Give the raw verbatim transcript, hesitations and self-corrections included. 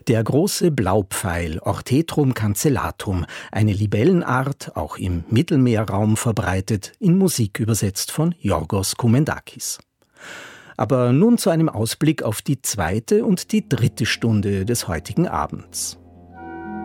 Der große Blaupfeil, Orthethrum cancellatum, eine Libellenart, auch im Mittelmeerraum verbreitet, in Musik übersetzt von Yorgos Koumendakis. Aber nun zu einem Ausblick auf die zweite und die dritte Stunde des heutigen Abends.